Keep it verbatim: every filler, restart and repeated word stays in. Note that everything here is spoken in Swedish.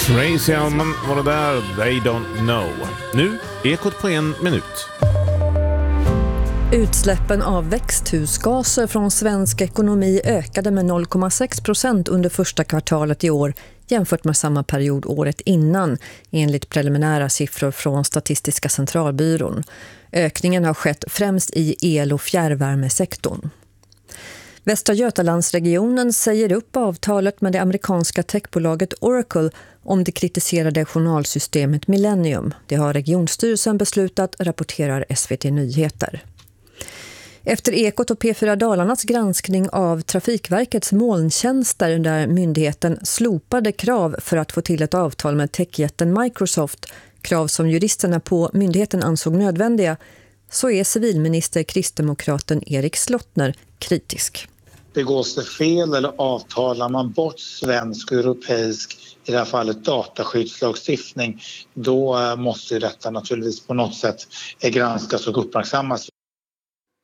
Tracy Ullman var det där, They Don't Know. Nu, Ekot på en minut. Utsläppen av växthusgaser från svensk ekonomi ökade med noll komma sex procent under första kvartalet i år jämfört med samma period året innan, enligt preliminära siffror från Statistiska centralbyrån. Ökningen har skett främst i el- och fjärrvärmesektorn. Västra Götalandsregionen säger upp avtalet med det amerikanska techbolaget Oracle om det kritiserade journalsystemet Millennium. Det har regionstyrelsen beslutat, rapporterar S V T Nyheter. Efter Ekot och P fyra Dalarnas granskning av Trafikverkets molntjänster där myndigheten slopade krav för att få till ett avtal med techjätten Microsoft, krav som juristerna på myndigheten ansåg nödvändiga, så är civilminister kristdemokraten Erik Slottner kritisk. Begås det fel eller avtalar man bort svensk och europeisk, i det här fallet dataskyddslagstiftning, då måste detta naturligtvis på något sätt granskas och uppmärksammas.